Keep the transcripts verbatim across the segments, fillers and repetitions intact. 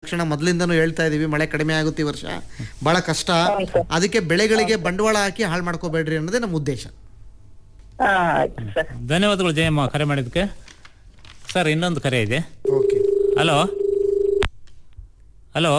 ಲಕ್ಷಣ ಮೊದಲಿಂದನೂ ಹೇಳ್ತಾ ಇದೀವಿ, ಮಳೆ ಕಡಿಮೆ ಆಗುತ್ತೆ ಈ ವರ್ಷ, ಬಹಳ ಕಷ್ಟ. ಅದಕ್ಕೆ ಬೆಳೆಗಳಿಗೆ ಬಂಡವಾಳ ಹಾಕಿ ಹಾಳು ಮಾಡ್ಕೋಬೇಡ್ರಿ ಅನ್ನೋದೇ ನಮ್ಮ ಉದ್ದೇಶ. ಧನ್ಯವಾದಗಳು ಜಯಮ್ಮ ಕರೆ ಮಾಡಿದ್ದಕ್ಕೆ. ಸರ್ ಇನ್ನೊಂದು ಕರೆ ಇದೆ. ಓಕೆ, ಹಲೋ ಹಲೋ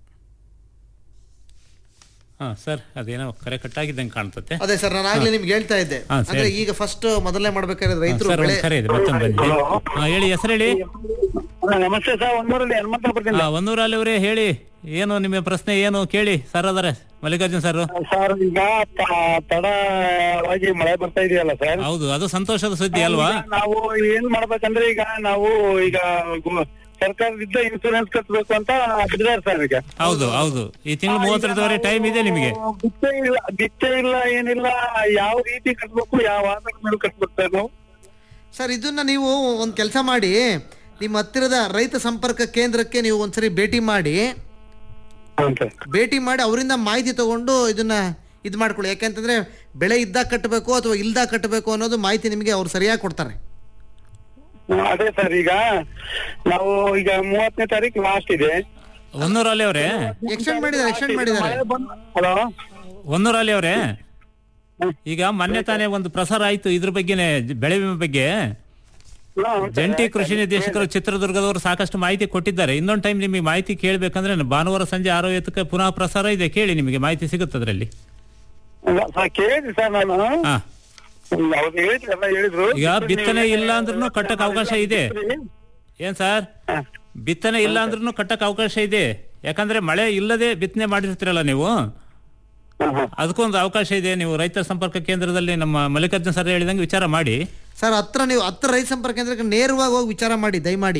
ಹಾ ಸರ್, ಅದೇನೋ ಕರೆ ಕಟ್ಟಾಗಿದ್ದಂಗೆ ಕಾಣ್ತತೆ. ಅದೇ ಸರ್, ನಾನು ಆಗ್ಲೇ ನಿಮ್ಗೆ ಹೇಳ್ತಾ ಇದ್ದೆ, ಅಂದ್ರೆ ಈಗ ಫಸ್ಟ್ ಮೊದಲನೇ ಮಾಡ್ಬೇಕಾದ್ರೆ ರೈತರು ಬೆಳೆ ಕರೆ ಇದೆ ಮತ್ತೊಂದು ಬಂದಿದೆ. ಹಾ ಹೇಳಿ, ಹೆಸರು ಹೇಳಿ. ನಮಸ್ತೆ ಸರ್, ಒಂದೂರಲ್ಲಿ ಹನುಮಂತ ಬರ್ತೀನಿ. ಒಂದೂರಲ್ಲಿ ಅವರೇ ಹೇಳಿ, ಏನು ನಿಮ್ಮ ಪ್ರಶ್ನೆ ಏನು ಕೇಳಿ ಸರ್. ಅದಾರೆ ಮಲ್ಲಿಕಾರ್ಜುನ್ ಸರ್. ಸರ್ ಈಗ ತಡವಾಗಿ ಮಳೆ ಬರ್ತಾ ಇದೆಯಲ್ಲ ಸರ್. ಹೌದು, ಅದು ಸಂತೋಷದ ಸುದ್ದಿ ಅಲ್ವಾ. ನಾವು ಏನ್ ಮಾಡ್ಬೇಕಂದ್ರೆ ಈಗ ನಾವು ಈಗ ಸರ್ಕಾರದಿಂದ ಇನ್ಸೂರೆನ್ಸ್ ಕಟ್ಟಬೇಕು ಅಂತ ಬಿಟ್ಟಿದ್ದಾರೆ ಸರ್ ಈಗ. ಹೌದು ಹೌದು, ಈ ತಿಂಗಳು ಮೂವತ್ತರವರೆಗೆ ಟೈಮ್ ಇದೆ ನಿಮಗೆ. ಬಿತ್ತೆ ಇಲ್ಲ ಬಿತ್ತೆ ಇಲ್ಲ ಏನಿಲ್ಲ, ಯಾವ ರೀತಿ ಕಟ್ಬೇಕು, ಯಾವ ಆಧಾರದ ಮೇಲೆ ಕಟ್ಬೇಕು ಸರ್ ನಾವು. ಸರ್ ಇದನ್ನ ನೀವು ಒಂದ್ ಕೆಲಸ ಮಾಡಿ, ನಿಮ್ಮ ಹತ್ತಿರದ ರೈತ ಸಂಪರ್ಕ ಕೇಂದ್ರಕ್ಕೆ ನೀವು ಒಂದ್ಸರಿ ಭೇಟಿ ಮಾಡಿ ಭೇಟಿ ಮಾಡಿ ಅವರಿಂದ ಮಾಹಿತಿ ತಗೊಂಡು ಇದನ್ನ ಇದು ಮಾಡ್ಕೊಳ್ಳಿ. ಯಾಕೆಂತಂದ್ರೆ ಬೆಳೆ ಇದ್ದಾಗ ಕಟ್ಟಬೇಕು ಅಥವಾ ಇಲ್ದಾಗ ಕಟ್ಟಬೇಕು ಅನ್ನೋದು ಮಾಹಿತಿ ನಿಮಗೆ ಅವ್ರು ಸರಿಯಾಗಿ ಕೊಡ್ತಾರೆ. ಅದೇ ಸರ್, ಈಗ ನಾವು ಈಗ ಮೂವತ್ತನೇ ತಾರೀಕು ಲಾಸ್ಟ್ ಇದೆ. ಒಂದೂರಲ್ಲಿ ಅವರೇ ಎಕ್ಸ್ಟೆಂಡ್ ಮಾಡಿದ್ದಾರೆ ಎಕ್ಸ್ಟೆಂಡ್ ಮಾಡಿದ್ದಾರೆ ಹಲೋ ಒಂದೂರಲ್ಲಿ ಅವರೇ, ಈಗ ಮೊನ್ನೆ ತಾನೇ ಒಂದು ಪ್ರಸಾರ ಆಯ್ತು ಇದ್ರ ಬಗ್ಗೆನೆ, ಬೆಳೆ ವಿಮೆ ಬಗ್ಗೆ. ಜಂಟಿ ಕೃಷಿ ನಿರ್ದೇಶಕರು ಚಿತ್ರದುರ್ಗದವರು ಸಾಕಷ್ಟು ಮಾಹಿತಿ ಕೊಟ್ಟಿದ್ದಾರೆ. ಇನ್ನೊಂದು ಟೈಮ್ ನಿಮಗೆ ಮಾಹಿತಿ ಕೇಳಬೇಕಂದ್ರೆ ಭಾನುವಾರ ಸಂಜೆ ಆರು ಐವತ್ತಕ್ಕೆ ಪುನಃ ಪ್ರಸಾರ ಇದೆ, ಕೇಳಿ, ನಿಮಗೆ ಮಾಹಿತಿ ಸಿಗುತ್ತೆ ಅದರಲ್ಲಿ. ಕೇಳಿದ್ರಿ ಸರ್ ನಾನು. ಹಾ, ಹೇಳಿದ್ರು ಈಗ ಬಿತ್ತನೆ ಇಲ್ಲ ಅಂದ್ರೂ ಕಟ್ಟಕ್ ಅವಕಾಶ ಇದೆ. ಏನ್ ಸರ್, ಬಿತ್ತನೆ ಇಲ್ಲ ಅಂದ್ರೂ ಕಟ್ಟಕ್ ಅವಕಾಶ ಇದೆ. ಯಾಕಂದ್ರೆ ಮಳೆ ಇಲ್ಲದೆ ಬಿತ್ತನೆ ಮಾಡಿರ್ತೀರಲ್ಲ ನೀವು, ಅದಕ್ಕೊಂದು ಅವಕಾಶ ಇದೆ. ನೀವು ರೈತ ಸಂಪರ್ಕ ಕೇಂದ್ರದಲ್ಲಿ ನಮ್ಮ ಮಲ್ಲಿಕಾರ್ಜುನ್ ಸರ್ ಹೇಳಿದಂಗೆ ವಿಚಾರ ಮಾಡಿ ಸರ್. ಹತ್ರ ನೀವು ಹತ್ರ ರೈತ ಸಂಪರ್ಕ ಕೇಂದ್ರಕ್ಕೆ ನೇರವಾಗಿ ಹೋಗಿ ವಿಚಾರ ಮಾಡಿ ದಯಮಾಡಿ.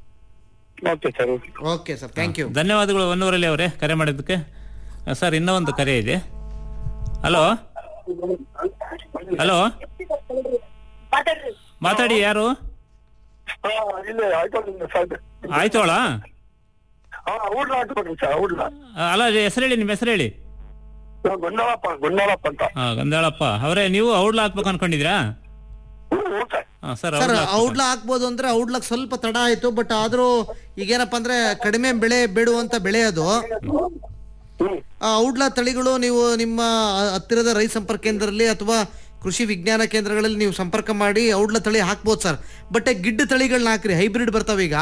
Okay sir, thank you. ಧನ್ಯವಾದಗಳು ಒಂದೂರಲ್ಲಿ ಅವರೇ ಕರೆ ಮಾಡಿದ್ದಕ್ಕೆ. ಸರ್ ಇನ್ನೂ ಒಂದು ಕರೆ ಇದೆ. ಹಲೋ ಹಲೋ ಮಾತಾಡಿ, ಯಾರು? ಆಯ್ತೋಳ ಅಲ್ಲ, ಹೆಸರು ಹೇಳಿ, ನಿಮ್ಮ ಹೆಸರು ಹೇಳಿ. ಗಂಧಾಳಪ್ಪ ಅವರೇ, ನೀವು ಔಡ್ಲ ಹಾಕ್ಬೇಕು ಅನ್ಕೊಂಡಿದ್ರಾ? ಸರ್ ಔಡ್ಲ ಹಾಕ್ಬೋದು ಅಂದ್ರೆ ಔಡ್ಲಕ್ ಸ್ವಲ್ಪ ತಡ ಆಯ್ತು, ಬಟ್ ಆದ್ರೂ ಈಗೇನಪ್ಪ ಅಂದ್ರೆ ಕಡಿಮೆ ಬೆಳೆ ಬೇಡುವಂತ ಬೆಳೆ ಅದು. ಔಡ್ಲ ತಳಿಗಳು ನೀವು ನಿಮ್ಮ ಹತ್ತಿರದ ರೈತ ಸಂಪರ್ಕ ಕೇಂದ್ರದಲ್ಲಿ ಅಥವಾ ಕೃಷಿ ವಿಜ್ಞಾನ ಕೇಂದ್ರಗಳಲ್ಲಿ ನೀವು ಸಂಪರ್ಕ ಮಾಡಿ ಔಡ್ಲ ತಳಿ ಹಾಕ್ಬೋದು ಸರ್. ಬಟ್ ಗಿಡ್ಡ ತಳಿಗಳನ್ನ ಹಾಕ್ರಿ, ಹೈಬ್ರಿಡ್ ಬರ್ತಾವ ಈಗ.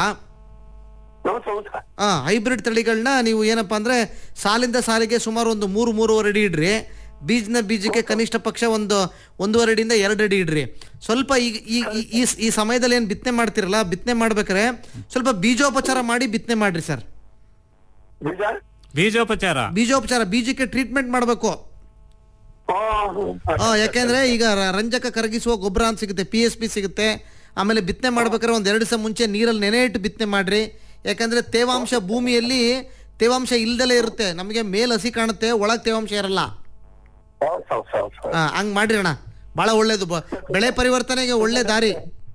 ಹಾ, ಹೈಬ್ರಿಡ್ ತಳಿಗಳನ್ನ ನೀವು ಏನಪ್ಪಾ ಅಂದ್ರೆ ಸಾಲಿಂದ ಸಾಲಿಗೆ ಸುಮಾರು ಒಂದು ಮೂರು ಮೂರುವರೆ ಅಡಿ ಇಡ್ರಿ. ಬೀಜನ ಬೀಜಕ್ಕೆ ಕನಿಷ್ಠ ಪಕ್ಷ ಒಂದು ಒಂದೂವರೆ ಅಡಿಯಿಂದ ಎರಡು ಅಡಿ ಇಡ್ರಿ. ಸ್ವಲ್ಪ ಈಗ ಈ ಈ ಸಮಯದಲ್ಲಿ ಏನ್ ಬಿತ್ತನೆ ಮಾಡ್ತಿರಲ್ಲ, ಬಿತ್ತನೆ ಮಾಡ್ಬೇಕಾರೆ ಸ್ವಲ್ಪ ಬೀಜೋಪಚಾರ ಮಾಡಿ ಬಿತ್ತನೆ ಮಾಡ್ರಿ ಸರ್. ಬೀಜೋಪಚಾರ ಬೀಜೋಪಚಾರ ಬೀಜಕ್ಕೆ ಟ್ರೀಟ್ಮೆಂಟ್ ಮಾಡಬೇಕು. ಯಾಕೆಂದ್ರೆ ಈಗ ರಂಜಕ ಕರಗಿಸುವ ಗೊಬ್ಬರ ಅಂತ ಸಿಗುತ್ತೆ, ಪಿ ಎಸ್ ಪಿ ಸಿಗುತ್ತೆ. ಆಮೇಲೆ ಬಿತ್ತನೆ ಮಾಡ್ಬೇಕಾದ್ರೆ ಒಂದ್ ಎರಡು ದಿವಸ ಮುಂಚೆ ನೀರಲ್ಲಿ ನೆನೆ ಇಟ್ಟು ಬಿತ್ತನೆ ಮಾಡ್ರಿ. ಯಾಕಂದ್ರೆ ತೇವಾಂಶ ಭೂಮಿಯಲ್ಲಿ ತೇವಾಂಶ ಇಲ್ದಲೇ ಇರುತ್ತೆ. ನಮಗೆ ಮೇಲ್ ಹಸಿ ಕಾಣುತ್ತೆ, ಒಳಗ್ ತೇವಾಂಶ ಇರಲ್ಲ. ಹಂಗ್ ಮಾಡ್ರಿ ಅಣ್ಣ, ಬಹಳ ಒಳ್ಳೇದು. ಬೆಳೆ ಪರಿವರ್ತನೆಗೆ ಒಳ್ಳೆ ದಾರಿ.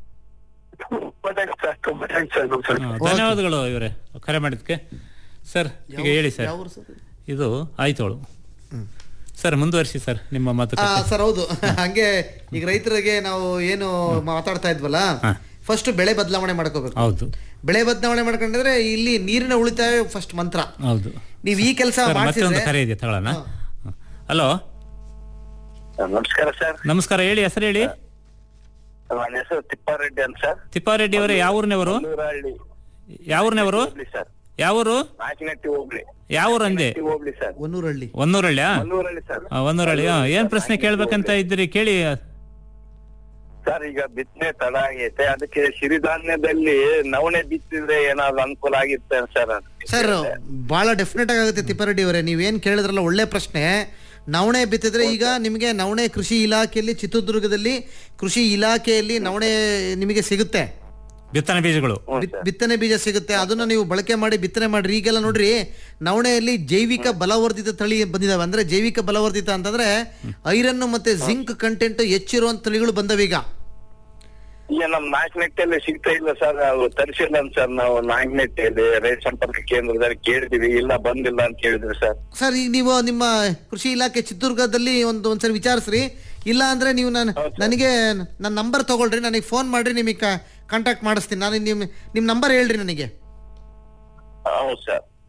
ಧನ್ಯವಾದಗಳು ಇವರೇ ಕರೆ ಮಾಡಿದ್ಕೆ. ಸರ್ ಈಗ ಹೇಳಿ ಸರ್, ಇದು ಆಯ್ತೋಳು ಸರ್, ಮುಂದುವರಿಸಿ ಸರ್ ನಿಮ್ಮ ಮಾತು. ಸರ್ ಹೌದು, ಹಂಗೆ ಈಗ ರೈತರಿಗೆ ನಾವು ಏನು ಮಾತಾಡ್ತಾ ಇದ್ವಲ್ಲ, ಫಸ್ಟ್ ಬೆಳೆ ಬದಲಾವಣೆ ಮಾಡ್ಕೋಬೇಕು. ಹೌದು, ಬೆಳೆ ಬದಲಾವಣೆ ಮಾಡ್ಕೊಂಡ್ರೆ ಇಲ್ಲಿ ನೀರಿನ ಉಳಿತಾಯ ಫಸ್ಟ್ ಮಂತ್ರ. ಹೌದು, ನೀವ್ ಈ ಕೆಲಸ ಮತ್ತೊಂದು ಕರೆ ಇದೆ ತಗೊಳ್ಳೋಣ. ಹಲೋ ನಮಸ್ಕಾರ ಸರ್. ನಮಸ್ಕಾರ, ಹೇಳಿ, ಹೆಸರು ಹೇಳಿ. ನನ್ನ ಹೆಸರು ತಿಪ್ಪಾರೆಡ್ಡಿ ಅಂತ ಸರ್. ತಿಪ್ಪಾರೆಡ್ಡಿ ಅವರೇ, ಯಾವ ಊರಿನವರು? ಯಾವ ಊರಿನವರು? ಯಾವೂರು? ಯಾವೂರು ಅಂದೆ? ಒನ್ನೂರಳ್ಳಿ. ಒನ್ನೂರಳ್ಳಿ ಒನ್ನೂರಳ್ಳಿ ಏನ್ ಪ್ರಶ್ನೆ ಕೇಳ್ಬೇಕಂತ ಇದ್ರಿ, ಕೇಳಿ ಸರ್. ಈಗ ಬಿತ್ತನೆ ತಡ ಆಗೈತೆ, ಅದಕ್ಕೆ ಸಿರಿಧಾನ್ಯದಲ್ಲಿ ನವಣೆ ಬಿತ್ತಿದ್ರೆ ಏನಾದ್ರು ಅನುಕೂಲ ಆಗಿರುತ್ತೆ ಸರ್? ಸರ್ ಬಹಳ ಡೆಫಿನೆಟ್ ಆಗುತ್ತೆ ತಿಪ್ಪಾರೆಡ್ಡಿ ಅವರೇ, ನೀವೇನ್ ಕೇಳಿದ್ರಲ್ಲ ಒಳ್ಳೆ ಪ್ರಶ್ನೆ. ನವಣೆ ಬಿತ್ತಿದ್ರೆ ಈಗ ನಿಮಗೆ ನವಣೆ ಕೃಷಿ ಇಲಾಖೆಯಲ್ಲಿ, ಚಿತ್ರದುರ್ಗದಲ್ಲಿ ಕೃಷಿ ಇಲಾಖೆಯಲ್ಲಿ ನವಣೆ ನಿಮಗೆ ಸಿಗುತ್ತೆ. ಬಿತ್ತನೆ ಬೀಜಗಳು, ಬಿತ್ತನೆ ಬೀಜ ಸಿಗುತ್ತೆ. ಅದನ್ನ ನೀವು ಬಳಕೆ ಮಾಡಿ ಬಿತ್ತನೆ ಮಾಡ್ರಿ. ಈಗೆಲ್ಲ ನೋಡ್ರಿ, ನವಣೆಯಲ್ಲಿ ಜೈವಿಕ ಬಲವರ್ಧಿತ ತಳಿ ಬಂದಿದಾವೆ. ಅಂದ್ರೆ ಜೈವಿಕ ಬಲವರ್ಧಿತ ಅಂತಂದ್ರೆ ಐರನ್ ಮತ್ತೆ ಜಿಂಕ್ ಕಂಟೆಂಟ್ ಹೆಚ್ಚಿರುವಂತ ತಳಿಗಳು ಬಂದವೀಗ. ಈಗ ನಮ್ ನಾಲ್ಕನೆಟ್ಟಲ್ಲಿ ಸಿಗ್ತಾ ಇಲ್ಲ ಸರ್, ತರಿಸಿಲ್ಲ ಸರ್. ನಾವು ನಾಲ್ಕನೆಟ್ಟಲ್ಲಿ ರೈತ ಸಂಪರ್ಕ ಕೇಂದ್ರದಲ್ಲಿ ಕೇಳಿದೀವಿ, ಇಲ್ಲ ಬಂದಿಲ್ಲ ಅಂತ ಹೇಳಿದ್ರಿ ಸರ್. ಸರ್ ಈಗ ನೀವು ನಿಮ್ಮ ಕೃಷಿ ಇಲಾಖೆ ಚಿತ್ರದುರ್ಗದಲ್ಲಿ ಒಂದು ಒಂದ್ಸರಿ ವಿಚಾರಿಸ್ರಿ. ಇಲ್ಲ ಅಂದ್ರೆ ನೀವು ನಾನು ನನಗೆ ನನ್ನ ನಂಬರ್ ತಗೊಳ್ರಿ, ನನಗೆ ಫೋನ್ ಮಾಡ್ರಿ, ನಿಮಗೆ ಕಾಂಟ್ಯಾಕ್ಟ್ ಮಾಡಿಸ್ತೀನಿ. ನಾನು ನಿಮ್ ನಿಮ್ ನಂಬರ್ ಹೇಳ್ರಿ ನನಗೆ. ಹೌದು ಸರ್.